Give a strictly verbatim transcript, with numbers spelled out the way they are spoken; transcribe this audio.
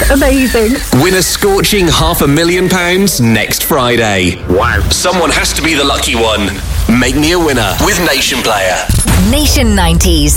Amazing. Win a scorching half a million pounds next Friday. Wow. Someone has to be the lucky one. Make me a winner with Nation Player. Nation nineties.